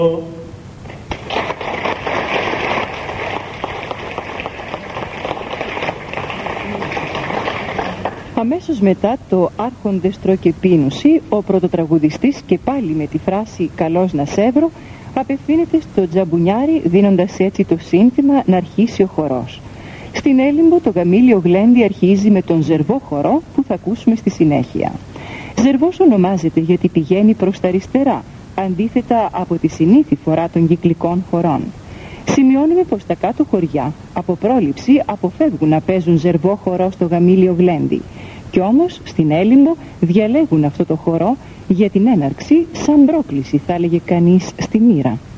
Αμέσως μετά το «Άρχοντες τρώ και πίνουσι», ο πρωτοτραγουδιστής και πάλι με τη φράση «καλώς να σέβρω» απευθύνεται στο τζαμπουνιάρι, δίνοντας έτσι το σύνθημα να αρχίσει ο χορός. Στην Έλυμπο το γαμήλιο γλέντι αρχίζει με τον ζερβό χορό που θα ακούσουμε στη συνέχεια. Ζερβός ονομάζεται γιατί πηγαίνει προς τα αριστερά, αντίθετα από τη συνήθη φορά των κυκλικών χορών. Σημειώνουμε πως τα κάτω χωριά από πρόληψη αποφεύγουν να παίζουν ζερβό χορό στο γαμήλιο γλέντι. Κι όμως στην Έλυμπο διαλέγουν αυτό το χορό για την έναρξη σαν πρόκληση, θα έλεγε κανείς, στη μοίρα.